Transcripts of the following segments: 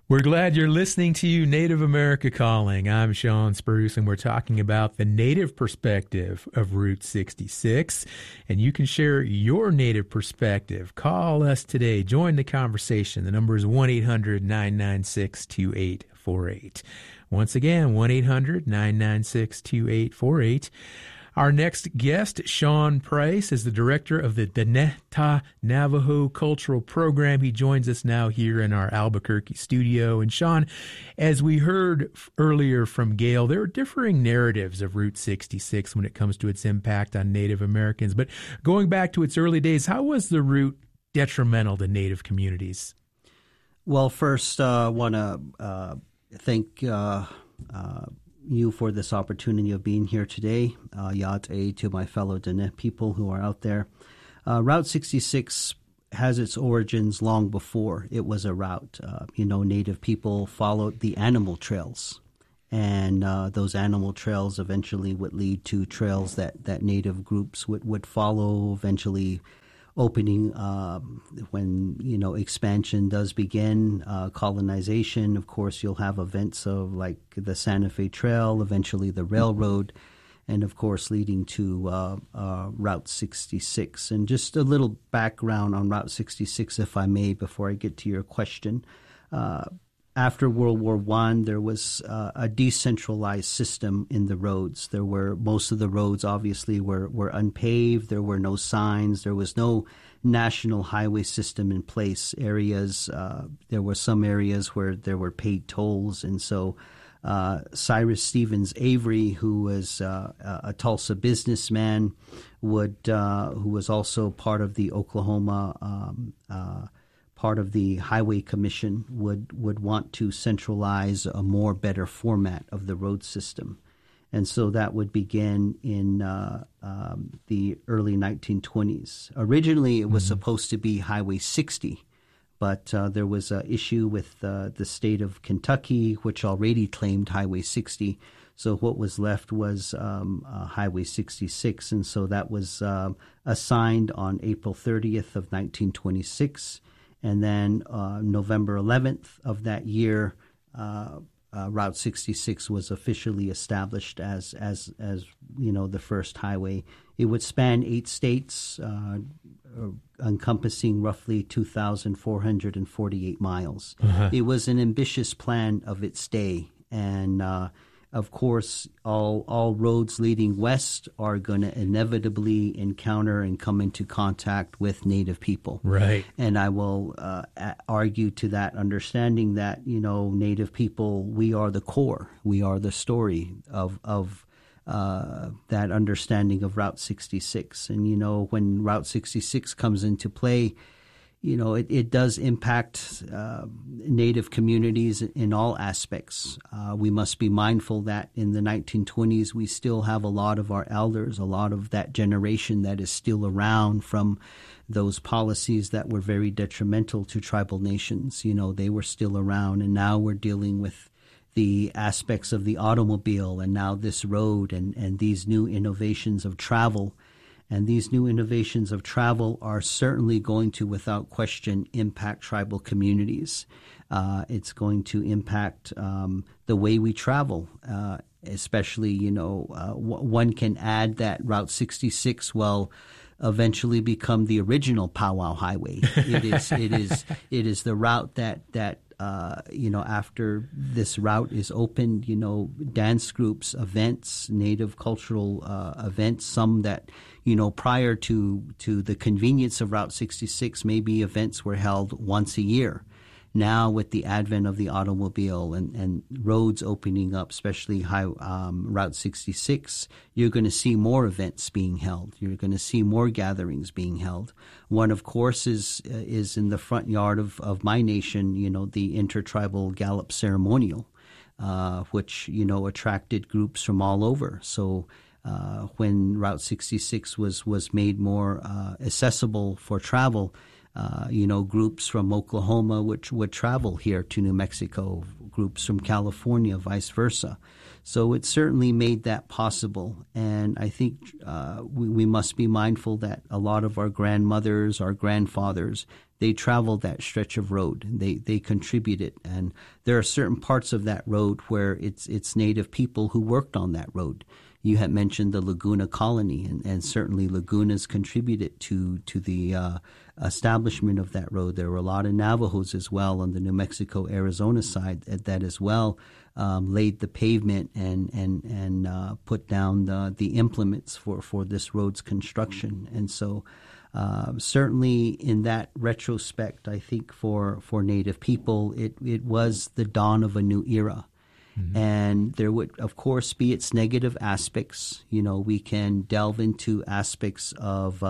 We're glad you're listening to Native America Calling. I'm Sean Spruce, and we're talking about the Native perspective of Route 66. And you can share your Native perspective. Call us today. Join the conversation. The number is 1-800-996-2848. Once again, 1-800-996-2848. Our next guest, Sean Price, is the director of the Dinétah Navajo Cultural Program. He joins us now here in our Albuquerque studio. And Sean, as we heard earlier from Gail, there are differing narratives of Route 66 when it comes to its impact on Native Americans. But going back to its early days, how was the route detrimental to Native communities? Well, first, I want to thank you for this opportunity of being here today. Ya'at'e to my fellow Diné people who are out there. Route 66 has its origins long before it was a route. Native people followed the animal trails, and those animal trails eventually would lead to trails that Native groups would follow, eventually opening when expansion does begin, colonization. Of course, you'll have events of like the Santa Fe Trail, eventually the railroad, and of course leading to Route 66. And just a little background on Route 66, if I may, before I get to your question. After World War I, there was a decentralized system in the roads. Most of the roads obviously were unpaved. There were no signs. There was no national highway system in place. There were some areas where there were paid tolls, and so Cyrus Stevens Avery, who was a Tulsa businessman, who was also part of the Oklahoma part of the Highway Commission, would want to centralize a better format of the road system. And so that would begin in the early 1920s. Originally, it was supposed to be Highway 60, but there was an issue with the state of Kentucky, which already claimed Highway 60. So what was left was Highway 66, and so that was assigned on April 30th of 1926. And then November 11th of that year, Route 66 was officially established as the first highway. It would span 8 states, encompassing roughly 2,448 miles. Uh-huh. It was an ambitious plan of its day, and of course, all roads leading west are going to inevitably encounter and come into contact with Native people. Right. And I will argue to that understanding that, Native people, we are the core. We are the story of that understanding of Route 66. And, when Route 66 comes into play, it does impact Native communities in all aspects. We must be mindful that in the 1920s, we still have a lot of our elders, a lot of that generation that is still around from those policies that were very detrimental to tribal nations. They were still around, and now we're dealing with the aspects of the automobile and now this road and these new innovations of travel. And these new innovations of travel are certainly going to, without question, impact tribal communities. It's going to impact the way we travel, especially, one can add that Route 66 will eventually become the original powwow highway. It is the route that after this route is opened, dance groups, events, Native cultural events, some that, prior to the convenience of Route 66, maybe events were held once a year. Now, with the advent of the automobile and roads opening up, especially Route 66, you're going to see more events being held. You're going to see more gatherings being held. One, of course, is in the front yard of my nation, the Intertribal Gallup Ceremonial, which, attracted groups from all over. So when Route 66 was made more accessible for travel, groups from Oklahoma would travel here to New Mexico, groups from California, vice versa. So it certainly made that possible. And I think we must be mindful that a lot of our grandmothers, our grandfathers, they traveled that stretch of road. They contributed, and there are certain parts of that road where it's Native people who worked on that road. You had mentioned the Laguna Colony, and certainly Lagunas contributed to the establishment of that road. There were a lot of Navajos as well on the New Mexico-Arizona side that as well laid the pavement and put down the implements for this road's construction. And so certainly in that retrospect, I think for Native people, it was the dawn of a new era. And there would, of course, be its negative aspects. We can delve into aspects of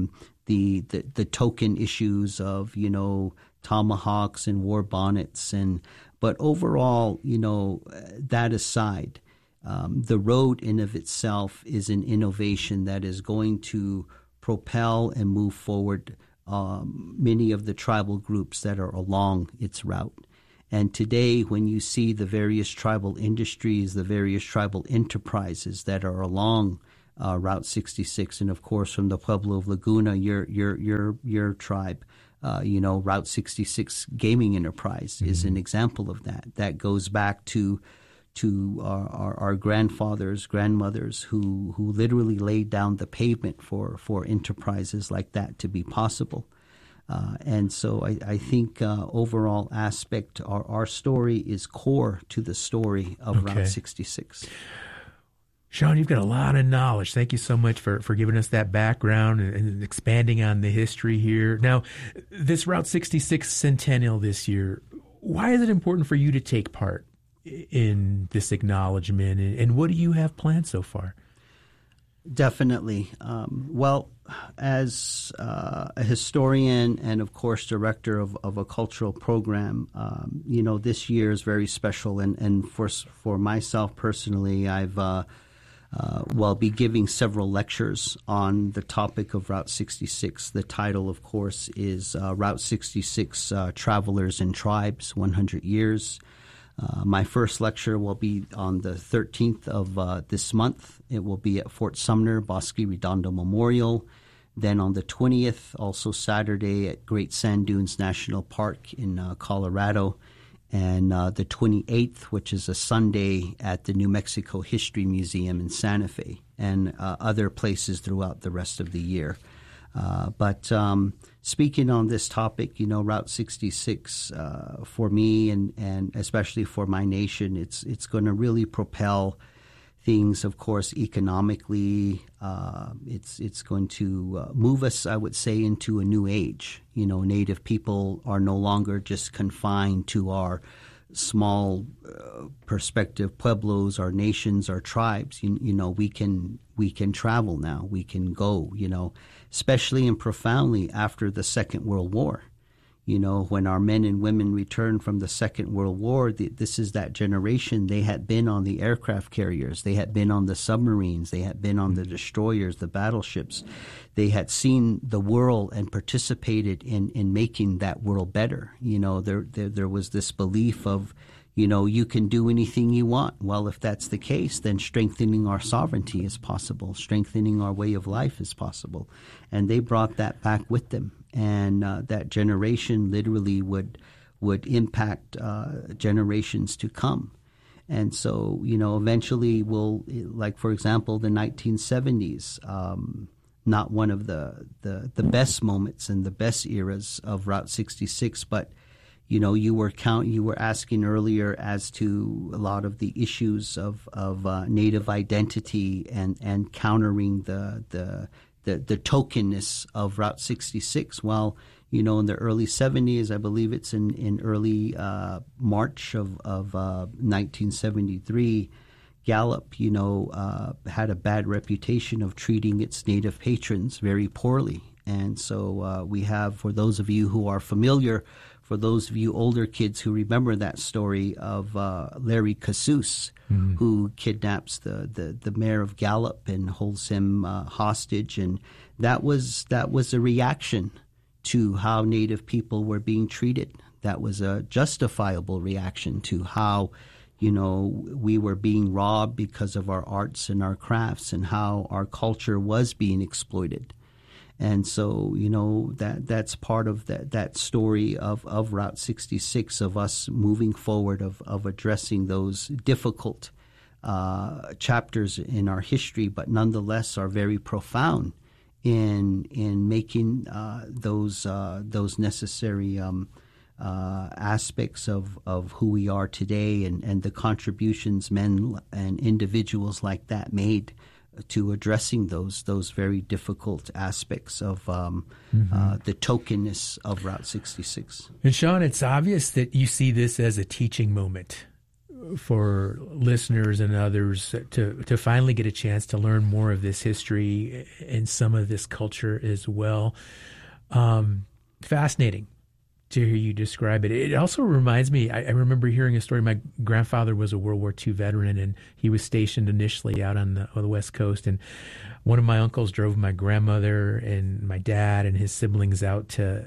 the token issues of, tomahawks and war bonnets. But overall, that aside, the road in of itself is an innovation that is going to propel and move forward many of the tribal groups that are along its route. And today, when you see the various tribal industries, the various tribal enterprises that are along Route 66, and of course from the Pueblo of Laguna, your tribe, Route 66 Gaming Enterprise is an example of that. That goes back to our grandfathers, grandmothers who literally laid down the pavement for enterprises like that to be possible. And so I think overall aspect, our story is core to the story of Route 66. Sean, you've got a lot of knowledge. Thank you so much for giving us that background and expanding on the history here. Now, this Route 66 Centennial this year, why is it important for you to take part in this acknowledgement, and what do you have planned so far? Definitely. Well, as a historian and, of course, director of a cultural program, this year is very special. And for myself personally, I've be giving several lectures on the topic of Route 66. The title, of course, is Route 66 Travelers and Tribes, 100 Years. My first lecture will be on the 13th of this month. It will be at Fort Sumner Bosque Redondo Memorial. Then on the 20th, also Saturday, at Great Sand Dunes National Park in Colorado. And the 28th, which is a Sunday, at the New Mexico History Museum in Santa Fe, and other places throughout the rest of the year. But speaking on this topic, Route 66, for me and especially for my nation, it's going to really propel things, of course, economically. It's going to move us, I would say, into a new age. Native people are no longer just confined to our small perspective pueblos, our nations, our tribes. We can travel now. We can go, especially and profoundly after the Second World War. When our men and women returned from the Second World War, this is that generation. They had been on the aircraft carriers. They had been on the submarines. They had been on the destroyers, the battleships. They had seen the world and participated in making that world better. There was this belief of, you can do anything you want. Well, if that's the case, then strengthening our sovereignty is possible. Strengthening our way of life is possible. And they brought that back with them. And that generation literally would impact generations to come. And so, eventually we'll, like, for example, the 1970s, not one of the best moments and the best eras of Route 66, but you were asking earlier as to a lot of the issues of Native identity and countering the tokenness of Route 66. Well, in the early 70s, I believe it's in early March of 1973, Gallup, had a bad reputation of treating its Native patrons very poorly. And so we have, for those of you who are familiar, for those of you older kids who remember that story of Larry Casus, who kidnaps the mayor of Gallup and holds him hostage, and that was a reaction to how Native people were being treated. That was a justifiable reaction to how we were being robbed because of our arts and our crafts, and how our culture was being exploited. And so, that's part of that story of Route 66, of us moving forward, of addressing those difficult chapters in our history, but nonetheless are very profound in making those necessary aspects of who we are today, and the contributions men and individuals like that made to addressing those very difficult aspects of the tokenness of Route 66. And Sean, it's obvious that you see this as a teaching moment for listeners and others to finally get a chance to learn more of this history and some of this culture as well. Fascinating to hear you describe it. It also reminds me, I remember hearing a story. My grandfather was a World War II veteran, and he was stationed initially out on the West Coast. And one of my uncles drove my grandmother and my dad and his siblings out to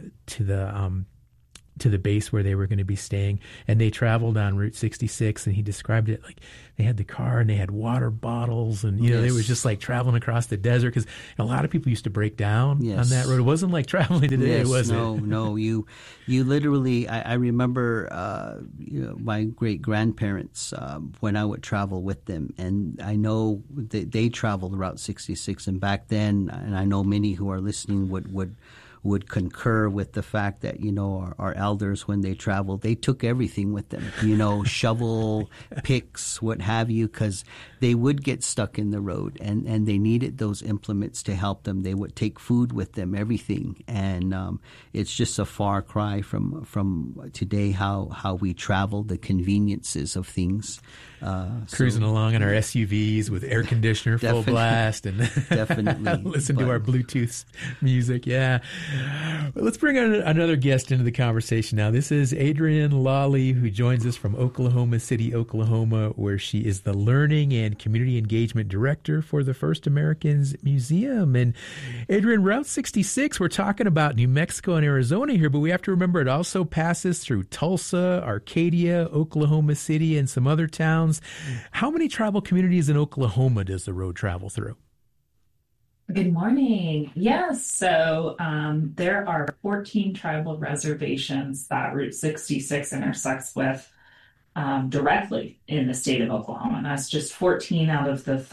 the base where they were going to be staying, and they traveled on Route 66, and he described it like they had the car and they had water bottles, and they was just like traveling across the desert, because a lot of people used to break down on that road. It wasn't like traveling today, was it? No. You literally, I remember my great grandparents when I would travel with them, and I know they traveled Route 66, and back then, and I know many who are listening would concur with the fact that, our elders, when they traveled, they took everything with them, shovel, picks, what have you, because they would get stuck in the road, and they needed those implements to help them. They would take food with them, everything. And it's just a far cry from today, how we travel, the conveniences of things. Cruising along in our SUVs with air conditioner full blast, and definitely listen to our Bluetooth music. Yeah. Let's bring on another guest into the conversation now. This is Adrienne Lawley, who joins us from Oklahoma City, Oklahoma, where she is the Learning and Community Engagement Director for the First Americans Museum. And Adrienne, Route 66, we're talking about New Mexico and Arizona here, but we have to remember it also passes through Tulsa, Arcadia, Oklahoma City, and some other towns. How many tribal communities in Oklahoma does the road travel through? Good morning. Yes, so there are 14 tribal reservations that Route 66 intersects with directly in the state of Oklahoma. And that's just 14 out of the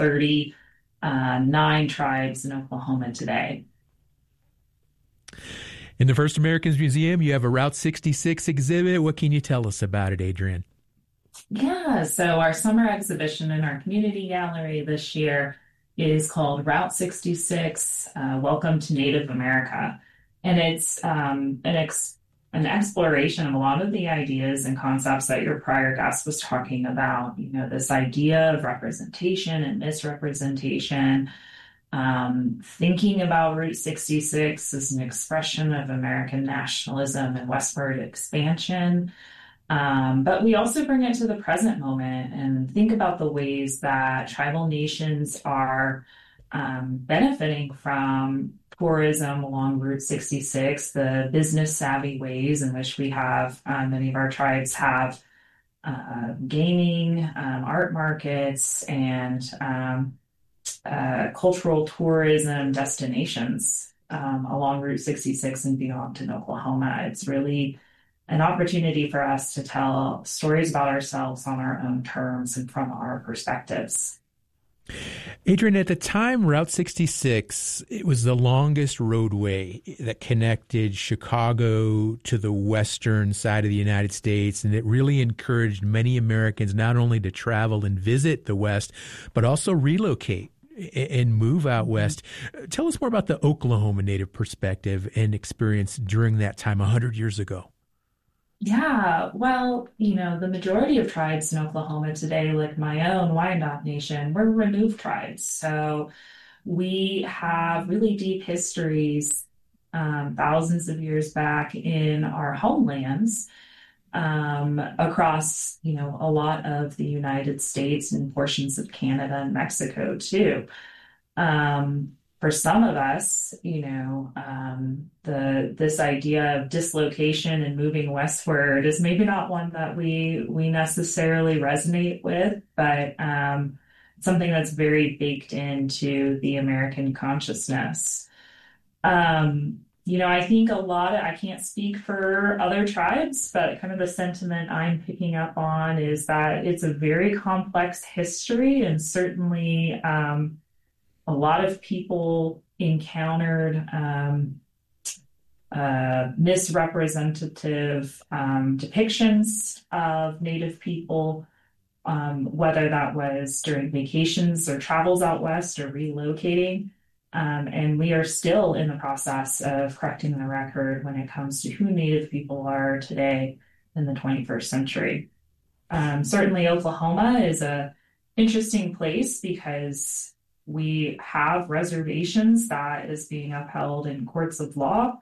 39 tribes in Oklahoma today. In the First Americans Museum, you have a Route 66 exhibit. What can you tell us about it, Adrienne? Yeah, so our summer exhibition in our community gallery this year is called Route 66, Welcome to Native America. And it's an exploration of a lot of the ideas and concepts that your prior guest was talking about, this idea of representation and misrepresentation, thinking about Route 66 as an expression of American nationalism and westward expansion. But we also bring it to the present moment and think about the ways that tribal nations are benefiting from tourism along Route 66, the business savvy ways in which we have, many of our tribes have gaming, art markets, and cultural tourism destinations along Route 66 and beyond in Oklahoma. It's really an opportunity for us to tell stories about ourselves on our own terms and from our perspectives. Adrienne, at the time, Route 66, it was the longest roadway that connected Chicago to the western side of the United States, and it really encouraged many Americans not only to travel and visit the West, but also relocate and move out west. Tell us more about the Oklahoma Native perspective and experience during that time 100 years ago. Yeah, well, the majority of tribes in Oklahoma today, like my own Wyandot Nation, we're removed tribes. So we have really deep histories, thousands of years back in our homelands, across, a lot of the United States and portions of Canada and Mexico too. For some of us, this idea of dislocation and moving westward is maybe not one that we necessarily resonate with, but something that's very baked into the American consciousness. I think I can't speak for other tribes, but kind of the sentiment I'm picking up on is that it's a very complex history, and certainly a lot of people encountered misrepresentative depictions of Native people, whether that was during vacations or travels out west or relocating. And we are still in the process of correcting the record when it comes to who Native people are today in the 21st century. Certainly, Oklahoma is an interesting place because we have reservations that is being upheld in courts of law.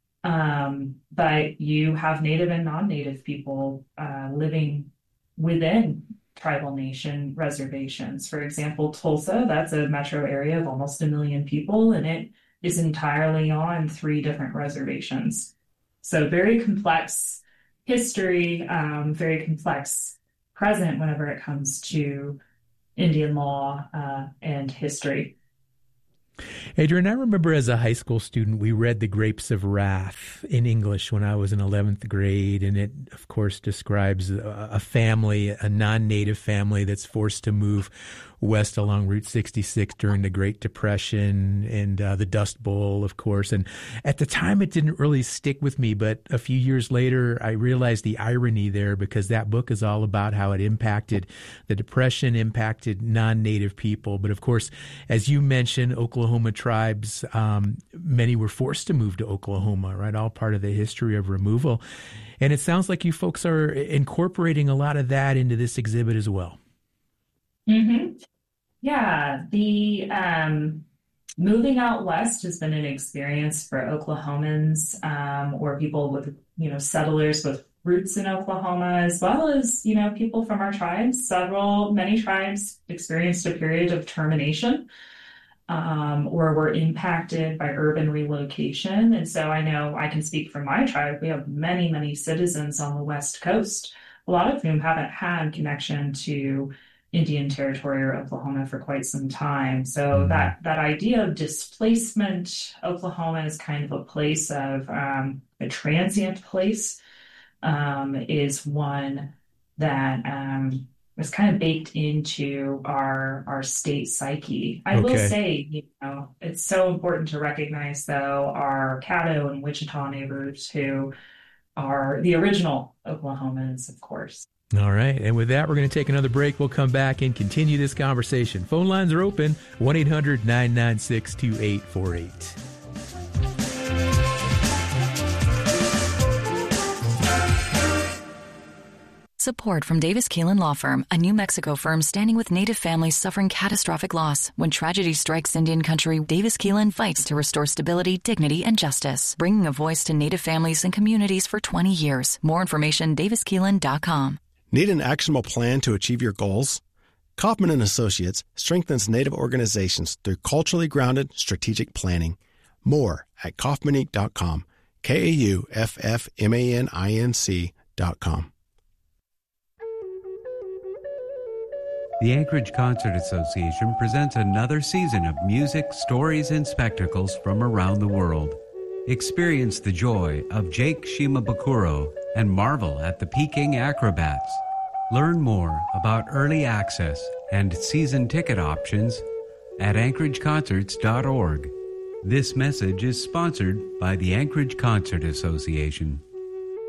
But you have Native and non-Native people living within tribal nation reservations. For example, Tulsa, that's a metro area of almost 1 million people, and it is entirely on 3 different reservations. So very complex history, very complex present whenever it comes to Indian law and history. Adrian, I remember as a high school student, we read The Grapes of Wrath in English when I was in 11th grade. And it, of course, describes a family, a non-native family that's forced to move west along Route 66 during the Great Depression and the Dust Bowl, of course. And at the time, it didn't really stick with me. But a few years later, I realized the irony there, because that book is all about how it impacted the Depression, impacted non-native people. But of course, as you mentioned, Oklahoma tribes, many were forced to move to Oklahoma, right? All part of the history of removal. And it sounds like you folks are incorporating a lot of that into this exhibit as well. Mm-hmm. Yeah, the moving out west has been an experience for Oklahomans or people with, settlers with roots in Oklahoma, as well as, people from our tribes. Many tribes experienced a period of termination or were impacted by urban relocation. And so I know I can speak for my tribe. We have many, many citizens on the West Coast, a lot of whom haven't had connection to Indian Territory or Oklahoma for quite some time. So that idea of displacement, Oklahoma is kind of a place of a transient place, is one that was kind of baked into our state psyche. I will say, it's so important to recognize, though, our Caddo and Wichita neighbors who are the original Oklahomans, of course. All right. And with that, we're going to take another break. We'll come back and continue this conversation. Phone lines are open, 1-800-996-2848. Support from Davis Keelan Law Firm, a New Mexico firm standing with Native families suffering catastrophic loss. When tragedy strikes Indian country, Davis Keelan fights to restore stability, dignity, and justice, bringing a voice to Native families and communities for 20 years. More information, daviskeelan.com. Need an actionable plan to achieve your goals? Kaufman & Associates strengthens Native organizations through culturally grounded strategic planning. More at kaufmaninc.com, KAUFFMANINC.com. The Anchorage Concert Association presents another season of music, stories, and spectacles from around the world. Experience the joy of Jake Shimabukuro and marvel at the Peking Acrobats. Learn more about early access and season ticket options at anchorageconcerts.org. This message is sponsored by the Anchorage Concert Association.